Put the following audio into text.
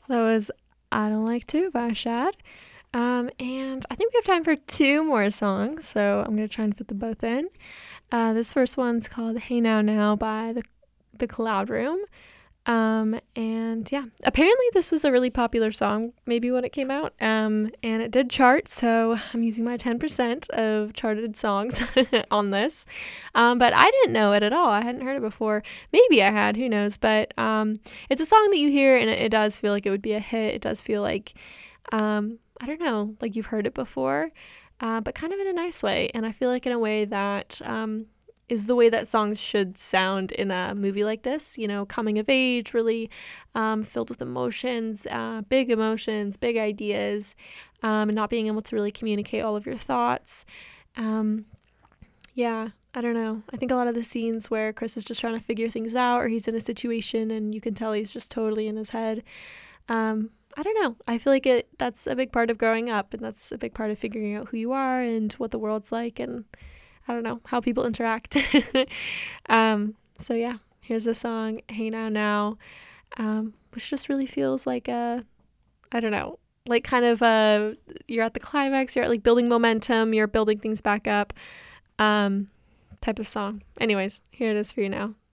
That was I Don't Like To by Shad. And I think we have time for two more songs, so I'm going to try and fit them both in. This first one's called Hey Now Now by the Cloud Room. And yeah, apparently this was a really popular song, maybe when it came out. And it did chart, so I'm using my 10% of charted songs on this. But I didn't know it at all. I hadn't heard it before. Maybe I had, who knows? But it's a song that you hear, and it does feel like it would be a hit. It does feel like, I don't know, like you've heard it before, but kind of in a nice way. And I feel like in a way that is the way that songs should sound in a movie like this, coming of age, really filled with emotions, big ideas, and not being able to really communicate all of your thoughts. Yeah, I don't know. I think a lot of the scenes where Chris is just trying to figure things out, or he's in a situation and you can tell he's just totally in his head. I don't know. I feel like that's a big part of growing up, and that's a big part of figuring out who you are and what the world's like, and I don't know, how people interact. So yeah, here's the song Hey Now Now, which just really feels like I don't know, like kind of you're at the climax, you're at like building momentum, you're building things back up, type of song. Anyways, here it is for you now.